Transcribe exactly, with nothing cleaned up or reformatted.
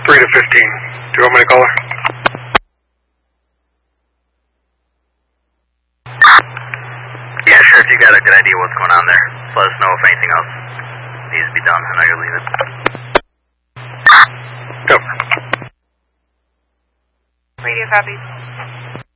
three to fifteen. Do you want me to call her? Yeah, sure, if you got a good idea what's going on there. Just let us know if anything else needs to be done. I know you're leaving. Yep. Radio copy.